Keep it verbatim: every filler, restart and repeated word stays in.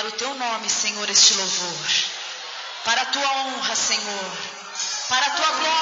para o teu nome, Senhor, este louvor. Para a tua honra, Senhor. Para a tua glória.